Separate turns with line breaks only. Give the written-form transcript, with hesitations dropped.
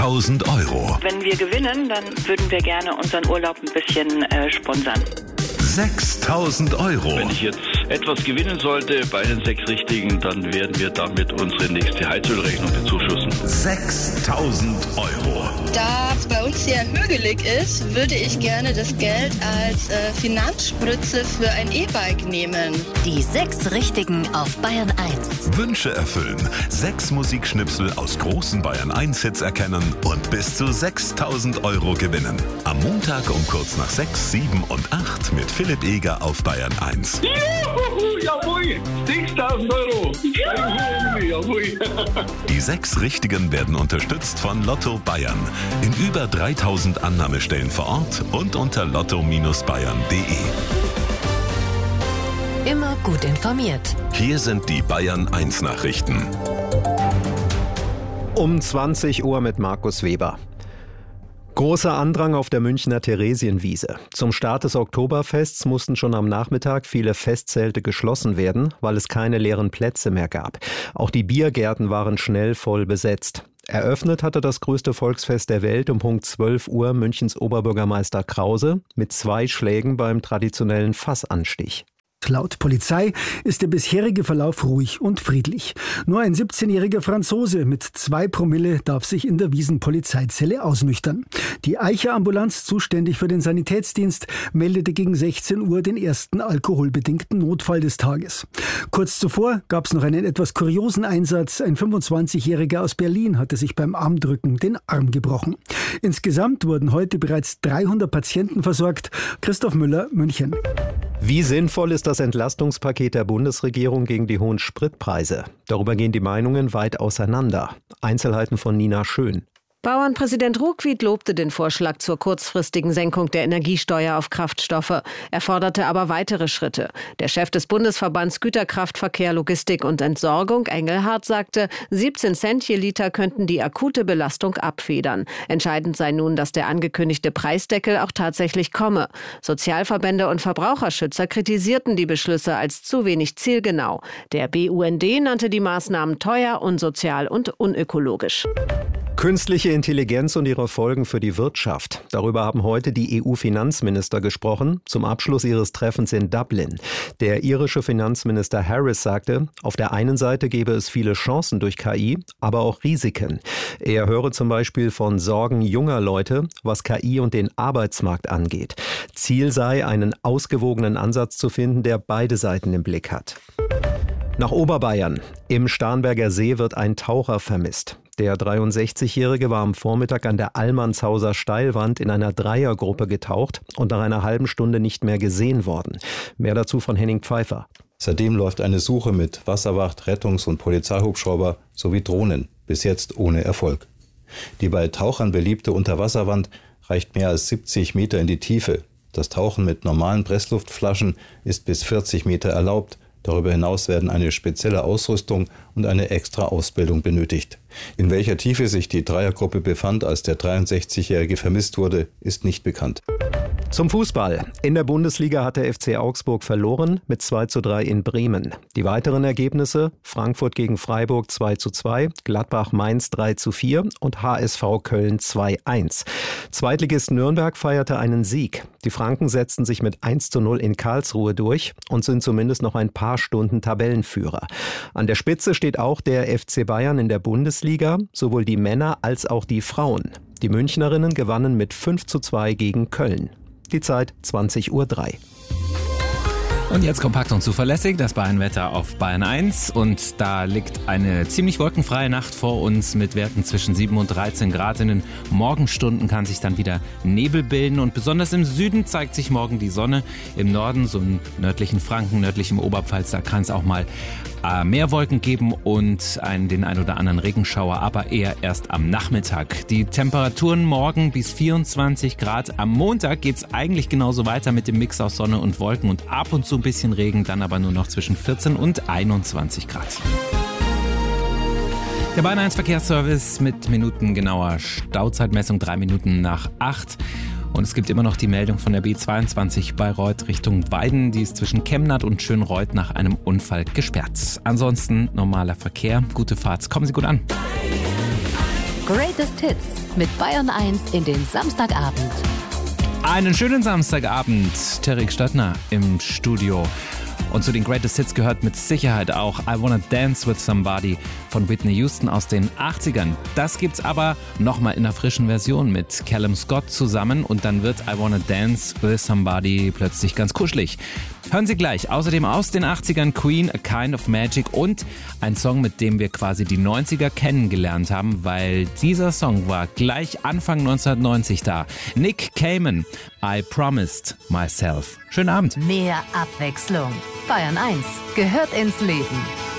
6.000 €.
Wenn wir gewinnen, dann würden wir gerne unseren Urlaub ein bisschen sponsern.
6.000 €.
Wenn ich jetzt etwas gewinnen sollte bei den 6 Richtigen, dann werden wir damit unsere nächste Heizölrechnung bezuschussen.
6.000 €.
Da es bei uns sehr hügelig ist, würde ich gerne das Geld als Finanzspritze für ein E-Bike nehmen.
Die 6 Richtigen auf Bayern 1.
Wünsche erfüllen. 6 Musikschnipsel aus großen Bayern 1 Hits erkennen und bis zu 6.000 € gewinnen. Am Montag um kurz nach 6, 7 und 8 mit Philipp Eger auf Bayern 1.
Juhu, jawohl, 6.000 €. Jawohl.
Die 6 Richtigen werden unterstützt von Lotto Bayern. In über 3.000 Annahmestellen vor Ort und unter lotto-bayern.de.
Immer gut informiert.
Hier sind die Bayern 1 Nachrichten.
Um 20 Uhr mit Markus Weber. Großer Andrang auf der Münchner Theresienwiese. Zum Start des Oktoberfests mussten schon am Nachmittag viele Festzelte geschlossen werden, weil es keine leeren Plätze mehr gab. Auch die Biergärten waren schnell voll besetzt. Eröffnet hatte das größte Volksfest der Welt um Punkt 12 Uhr Münchens Oberbürgermeister Krause mit 2 Schlägen beim traditionellen Fassanstich.
Laut Polizei ist der bisherige Verlauf ruhig und friedlich. Nur ein 17-jähriger Franzose mit 2 Promille darf sich in der Wiesenpolizeizelle ausnüchtern. Die Eicher-Ambulanz, zuständig für den Sanitätsdienst, meldete gegen 16 Uhr den ersten alkoholbedingten Notfall des Tages. Kurz zuvor gab es noch einen etwas kuriosen Einsatz. Ein 25-jähriger aus Berlin hatte sich beim Armdrücken den Arm gebrochen. Insgesamt wurden heute bereits 300 Patienten versorgt. Christoph Müller, München.
Wie sinnvoll ist das Entlastungspaket der Bundesregierung gegen die hohen Spritpreise? Darüber gehen die Meinungen weit auseinander. Einzelheiten von Nina Schön.
Bauernpräsident Ruckwied lobte den Vorschlag zur kurzfristigen Senkung der Energiesteuer auf Kraftstoffe. Er forderte aber weitere Schritte. Der Chef des Bundesverbands Güterkraftverkehr, Logistik und Entsorgung, Engelhardt, sagte, 17 Cent je Liter könnten die akute Belastung abfedern. Entscheidend sei nun, dass der angekündigte Preisdeckel auch tatsächlich komme. Sozialverbände und Verbraucherschützer kritisierten die Beschlüsse als zu wenig zielgenau. Der BUND nannte die Maßnahmen teuer, unsozial und unökologisch.
Künstliche Intelligenz und ihre Folgen für die Wirtschaft. Darüber haben heute die EU-Finanzminister gesprochen, zum Abschluss ihres Treffens in Dublin. Der irische Finanzminister Harris sagte, auf der einen Seite gebe es viele Chancen durch KI, aber auch Risiken. Er höre zum Beispiel von Sorgen junger Leute, was KI und den Arbeitsmarkt angeht. Ziel sei, einen ausgewogenen Ansatz zu finden, der beide Seiten im Blick hat. Nach Oberbayern. Im Starnberger See wird ein Taucher vermisst. Der 63-Jährige war am Vormittag an der Allmannshauser Steilwand in einer Dreiergruppe getaucht und nach einer halben Stunde nicht mehr gesehen worden. Mehr dazu von Henning Pfeiffer.
Seitdem läuft eine Suche mit Wasserwacht, Rettungs- und Polizeihubschrauber sowie Drohnen, bis jetzt ohne Erfolg. Die bei Tauchern beliebte Unterwasserwand reicht mehr als 70 Meter in die Tiefe. Das Tauchen mit normalen Pressluftflaschen ist bis 40 Meter erlaubt. Darüber hinaus werden eine spezielle Ausrüstung und eine extra Ausbildung benötigt. In welcher Tiefe sich die Dreiergruppe befand, als der 63-Jährige vermisst wurde, ist nicht bekannt.
Zum Fußball. In der Bundesliga hat der FC Augsburg verloren mit 2:3 in Bremen. Die weiteren Ergebnisse: Frankfurt gegen Freiburg 2:2, Gladbach-Mainz 3:4 und HSV Köln 2:1. Zweitligist Nürnberg feierte einen Sieg. Die Franken setzten sich mit 1:0 in Karlsruhe durch und sind zumindest noch ein paar Stunden Tabellenführer. An der Spitze steht auch der FC Bayern in der Bundesliga, sowohl die Männer als auch die Frauen. Die Münchnerinnen gewannen mit 5:2 gegen Köln. Die Zeit 20:03 Uhr.
Und jetzt kompakt und zuverlässig das Bayern-Wetter auf Bayern 1. Und da liegt eine ziemlich wolkenfreie Nacht vor uns mit Werten zwischen 7 und 13 Grad. In den Morgenstunden kann sich dann wieder Nebel bilden. Und besonders im Süden zeigt sich morgen die Sonne. Im Norden, so im nördlichen Franken, nördlichem Oberpfalz, da kann es auch mal mehr Wolken geben und den ein oder anderen Regenschauer, aber eher erst am Nachmittag. Die Temperaturen morgen bis 24 Grad. Am Montag geht es eigentlich genauso weiter mit dem Mix aus Sonne und Wolken und ab und zu ein bisschen Regen, dann aber nur noch zwischen 14 und 21 Grad. Der Bayern 1 Verkehrsservice mit minutengenauer Stauzeitmessung 3 Minuten nach 8. Und es gibt immer noch die Meldung von der B22 Bayreuth Richtung Weiden. Die ist zwischen Chemnat und Schönreuth nach einem Unfall gesperrt. Ansonsten normaler Verkehr, gute Fahrt. Kommen Sie gut an.
Greatest Hits mit Bayern 1 in den Samstagabend.
Einen schönen Samstagabend, Terry Stöttner im Studio. Und zu den Greatest Hits gehört mit Sicherheit auch I Wanna Dance With Somebody von Whitney Houston aus den 80ern. Das gibt's aber nochmal in einer frischen Version mit Callum Scott zusammen und dann wird I Wanna Dance With Somebody plötzlich ganz kuschelig. Hören Sie gleich. Außerdem aus den 80ern Queen, A Kind of Magic und ein Song, mit dem wir quasi die 90er kennengelernt haben, weil dieser Song war gleich Anfang 1990 da. Nick Cayman, I Promised Myself. Schönen Abend.
Mehr Abwechslung. Bayern 1 gehört ins Leben.